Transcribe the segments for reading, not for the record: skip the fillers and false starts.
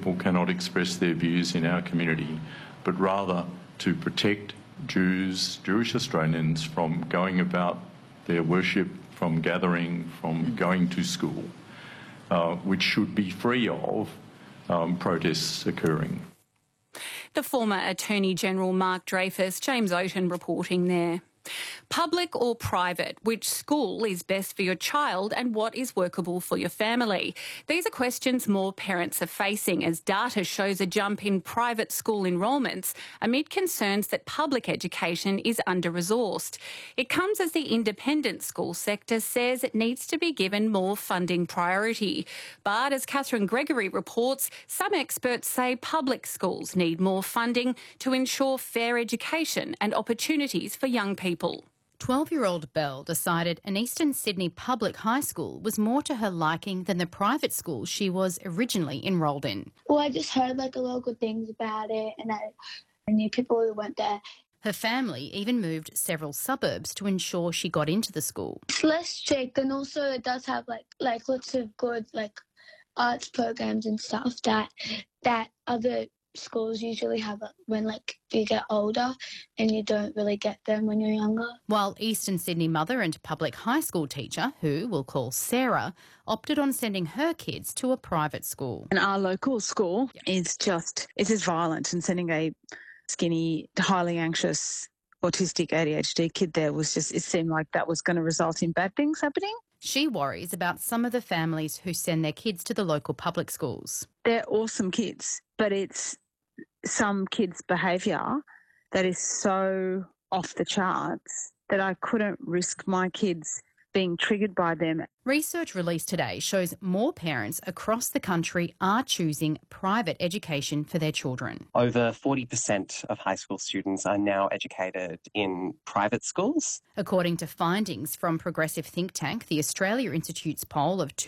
people cannot express their views in our community, but rather to protect Jews, Jewish Australians, from going about their worship, from gathering, from going to school, which should be free of protests occurring. The former Attorney-General Mark Dreyfus, James Oaten reporting there. Public or private, which school is best for your child and what is workable for your family? These are questions more parents are facing as data shows a jump in private school enrolments amid concerns that public education is under-resourced. It comes as the independent school sector says it needs to be given more funding priority. But as Catherine Gregory reports, some experts say public schools need more funding to ensure fair education and opportunities for young people. 12-year-old Belle decided an Eastern Sydney public high school was more to her liking than the private school she was originally enrolled in. Well, I just heard a lot of good things about it, and I knew people who went there. Her family even moved several suburbs to ensure she got into the school. It's less strict, and also it does have like lots of good arts programs and stuff that other schools usually have when you get older, and you don't really get them when you're younger. While Eastern Sydney mother and public high school teacher, who we'll call Sarah, opted on sending her kids to a private school. And our local school is just violent, and sending a skinny, highly anxious, autistic ADHD kid there it seemed like that was going to result in bad things happening. She worries about some of the families who send their kids to the local public schools. They're awesome kids, but it's some kids' behaviour that is so off the charts that I couldn't risk my kids being triggered by them. Research released today shows more parents across the country are choosing private education for their children. Over 40% of high school students are now educated in private schools. According to findings from progressive think tank, the Australia Institute's poll of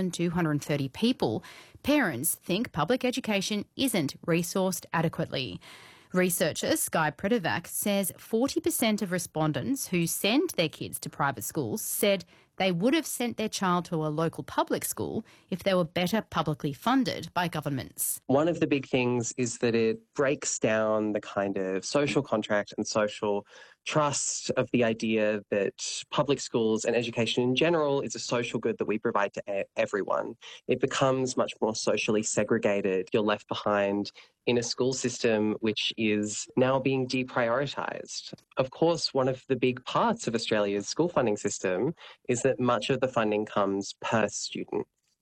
2,230 people, parents think public education isn't resourced adequately. Researcher Sky Pretovac says 40% of respondents who send their kids to private schools said they would have sent their child to a local public school if they were better publicly funded by governments. One of the big things is that it breaks down the kind of social contract and social trust of the idea that public schools and education in general is a social good that we provide to everyone. It becomes much more socially segregated. You're left behind in a school system which is now being deprioritised. Of course, one of the big parts of Australia's school funding system is that much of the funding comes per student.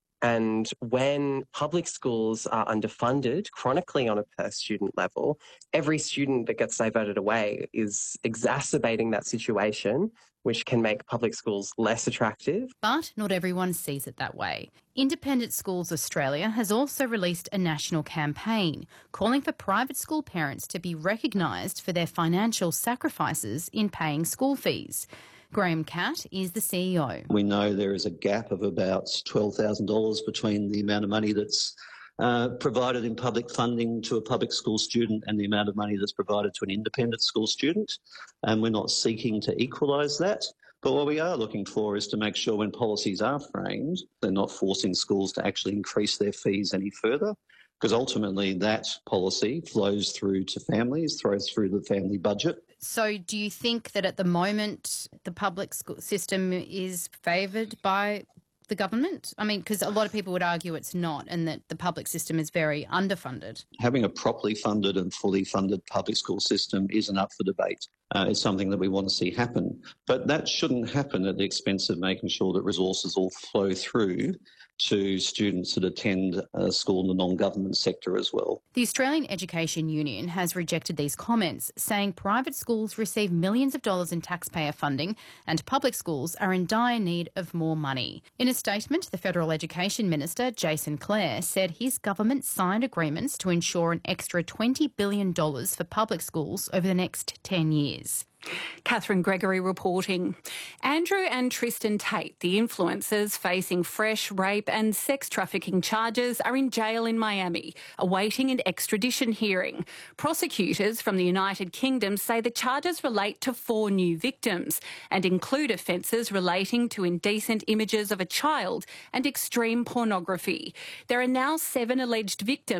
And when public schools are underfunded chronically on a per-student level, every student that gets diverted away is exacerbating that situation, which can make public schools less attractive. But not everyone sees it that way. Independent Schools Australia has also released a national campaign calling for private school parents to be recognised for their financial sacrifices in paying school fees. Graham Catt is the CEO. We know there is a gap of about $12,000 between the amount of money that's provided in public funding to a public school student and the amount of money that's provided to an independent school student. And we're not seeking to equalise that. But what we are looking for is to make sure when policies are framed, they're not forcing schools to actually increase their fees any further, because ultimately that policy flows through to families, flows through the family budget. So do you think that at the moment the public school system is favoured by the government? I mean, because a lot of people would argue it's not, and that the public system is very underfunded. Having a properly funded and fully funded public school system isn't up for debate. It's something that we want to see happen. But that shouldn't happen at the expense of making sure that resources all flow through to students that attend school in the non-government sector as well. The Australian Education Union has rejected these comments, saying private schools receive millions of dollars in taxpayer funding and public schools are in dire need of more money. In a statement, the Federal Education Minister, Jason Clare, said his government signed agreements to ensure an extra $20 billion for public schools over the next 10 years. Catherine Gregory reporting. Andrew and Tristan Tate, the influencers facing fresh rape and sex trafficking charges, are in jail in Miami, awaiting an extradition hearing. Prosecutors from the United Kingdom say the charges relate to 4 new victims and include offences relating to indecent images of a child and extreme pornography. There are now 7 alleged victims